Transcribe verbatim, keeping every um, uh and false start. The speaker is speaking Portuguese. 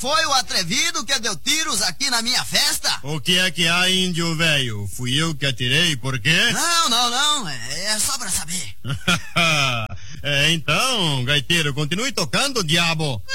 foi o atrevido que deu tiros aqui na minha festa? O que é que há, índio velho? Fui eu que atirei, por quê? Não, não, não. É, é só pra saber. É, então, gaiteiro, continue tocando, diabo.